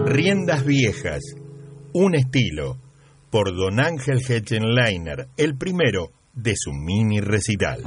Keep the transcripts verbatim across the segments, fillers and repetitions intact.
Riendas Viejas, un estilo, por Don Ángel Hetchenleiner, el primero de su mini recital.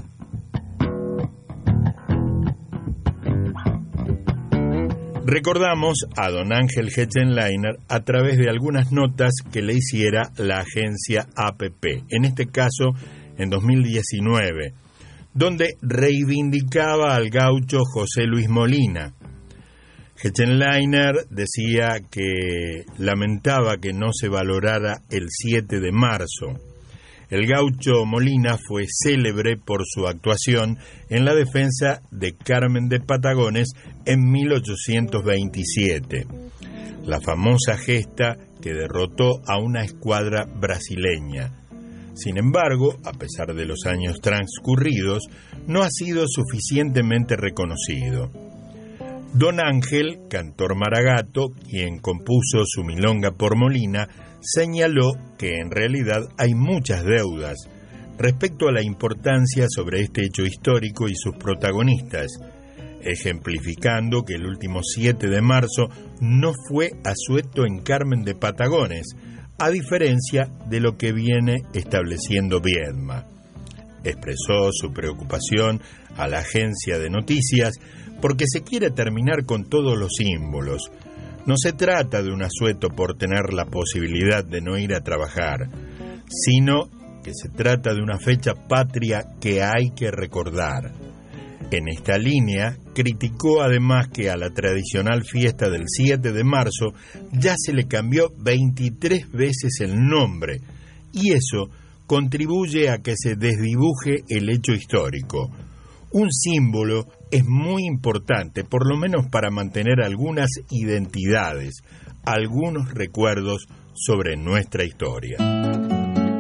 Recordamos a Don Ángel Hetchenleiner a través de algunas notas que le hiciera la agencia A P P, en este caso en dos mil diecinueve, donde reivindicaba al gaucho José Luis Molina. Hetchenleiner decía que lamentaba que no se valorara el siete de marzo. El gaucho Molina fue célebre por su actuación en la defensa de Carmen de Patagones en mil ochocientos veintisiete, la famosa gesta que derrotó a una escuadra brasileña. Sin embargo, a pesar de los años transcurridos, no ha sido suficientemente reconocido. Don Ángel, cantor maragato, quien compuso su milonga por Molina, señaló que en realidad hay muchas deudas respecto a la importancia sobre este hecho histórico y sus protagonistas, ejemplificando que el último siete de marzo no fue asueto en Carmen de Patagones, a diferencia de lo que viene estableciendo Viedma. Expresó su preocupación a la agencia de noticias porque se quiere terminar con todos los símbolos. No se trata de un asueto por tener la posibilidad de no ir a trabajar, sino que se trata de una fecha patria que hay que recordar. En esta línea, criticó además que a la tradicional fiesta del siete de marzo ya se le cambió veintitrés veces el nombre, y eso contribuye a que se desdibuje el hecho histórico. Un símbolo es muy importante, por lo menos para mantener algunas identidades, algunos recuerdos sobre nuestra historia.